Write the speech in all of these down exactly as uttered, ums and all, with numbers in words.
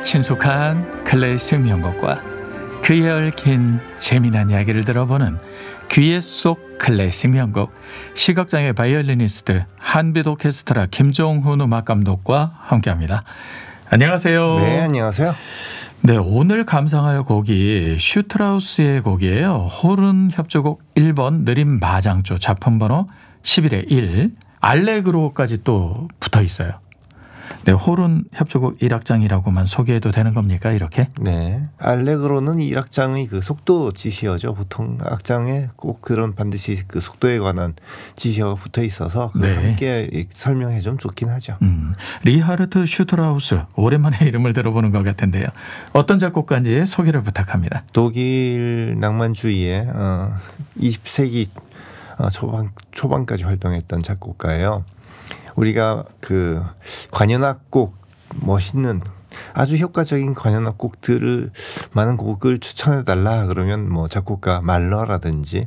친숙한 클래식 명곡과 그에 얽힌 재미난 이야기를 들어보는 귀에 쏙 클래식 명곡. 시각장애 바이올리니스트 한빛 오케스트라 김종훈 음악감독과 함께합니다. 안녕하세요. 네, 안녕하세요. 네, 오늘 감상할 곡이 슈트라우스의 곡이에요. 호른 협주곡 일 번 느린 마장조 작품번호 십일의 일 알레그로까지 또 붙어 있어요. 네, 호른 협주곡 일 악장이라고만 소개해도 되는 겁니까, 이렇게? 네, 알레그로는 일 악장의 그 속도 지시어죠. 보통 악장에 꼭 그런 반드시 그 속도에 관한 지시어가 붙어 있어서 네. 함께 설명해 좀 좋긴 하죠. 음, 리하르트 슈트라우스, 오랜만에 이름을 들어보는 것 같은데요. 어떤 작곡가인지 소개를 부탁합니다. 독일 낭만주의의 어, 이십 세기 어, 초반 초반까지 활동했던 작곡가예요. 우리가 그 관현악곡 멋있는 아주 효과적인 관현악곡들을 많은 곡을 추천해 달라 그러면 뭐 작곡가 말러라든지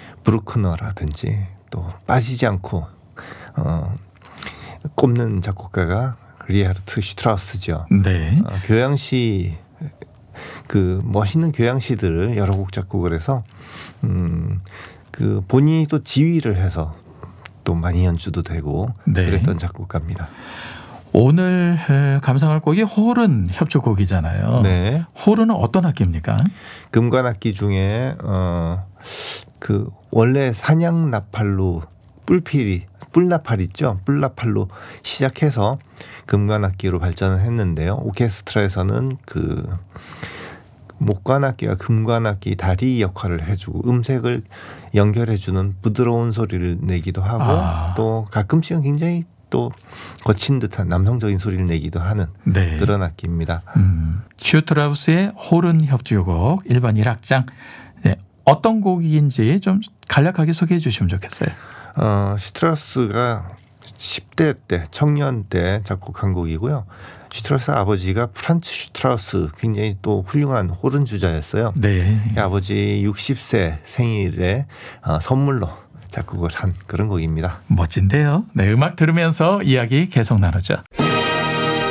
브루크너라든지 또 빠지지 않고 어, 꼽는 작곡가가 리하르트 슈트라우스죠. 네. 어, 교향시 그 멋있는 교향시들을 여러 곡 작곡을 해서 음, 그 본인이 또 지휘를 해서 또 많이 연주도 되고 네. 그랬던 작곡가입니다. 오늘 감상할 곡이 호른 협주곡이잖아요. 네. 호른은 어떤 악기입니까? 금관악기 중에 어, 그 원래 산양 나팔로 뿔필이 뿔나팔 있죠. 뿔나팔로 시작해서 금관악기로 발전을 했는데요. 오케스트라에서는 그 목관악기와 금관악기 다리 역할을 해주고 음색을 연결해주는 부드러운 소리를 내기도 하고 아. 또 가끔씩은 굉장히 또 거친 듯한 남성적인 소리를 내기도 하는 네. 그런 악기입니다. 음, 슈트라우스의 호른 협주곡 일 번 일 악장. 네, 어떤 곡인지 좀 간략하게 소개해 주시면 좋겠어요. 어, 슈트라우스가 십 대 때 청년 때 작곡한 곡이고요. 슈트라우스 아버지가 프란츠 슈트라우스 굉장히 또 훌륭한 호른 주자였어요. 네. 아버지 육십 세 생일에 어, 선물로 작곡을 한 그런 곡입니다. 멋진데요. 네, 음악 들으면서 이야기 계속 나누죠.